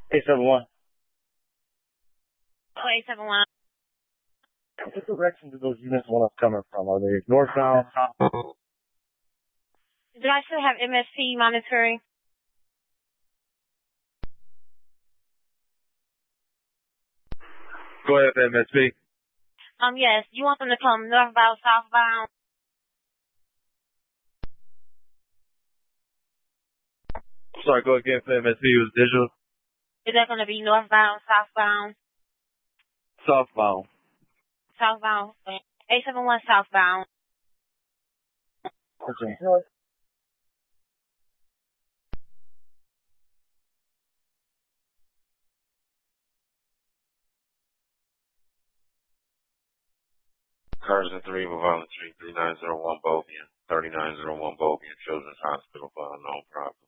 871. Oh, 871. What direction do those units want us coming from? Are they northbound, southbound? Do I still have MSP monitoring? Go ahead, MSP. Yes. You want them to come northbound, southbound? Sorry, go again for MSP. It was digital. Is that going to be northbound, southbound? Southbound. Southbound. 871 southbound. Okay. Carson 3 with Volunteer 3901 Bovian, 3901 Bovian Children's Hospital for unknown problem.